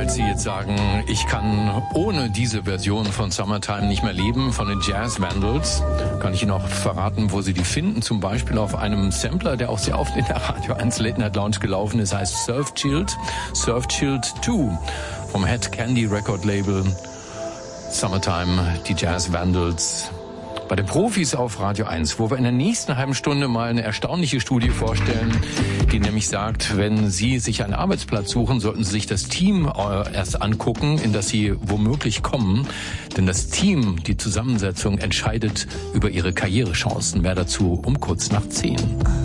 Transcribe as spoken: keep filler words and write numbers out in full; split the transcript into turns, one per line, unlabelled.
falls Sie jetzt sagen, ich kann ohne diese Version von Summertime nicht mehr leben, von den Jazz Vandals, kann ich Ihnen auch verraten, wo Sie die finden. Zum Beispiel auf einem Sampler, der auch sehr oft in der Radio eins Late Night Lounge gelaufen ist, heißt Surfshield, Surfshield zwei vom Head Candy Record Label. Summertime, die Jazz Vandals. Bei den Profis auf Radio eins, wo wir in der nächsten halben Stunde mal eine erstaunliche Studie vorstellen, die nämlich sagt, wenn Sie sich einen Arbeitsplatz suchen, sollten Sie sich das Team erst angucken, in das Sie womöglich kommen. Denn das Team, die Zusammensetzung, entscheidet über Ihre Karrierechancen. Mehr dazu um kurz nach zehn.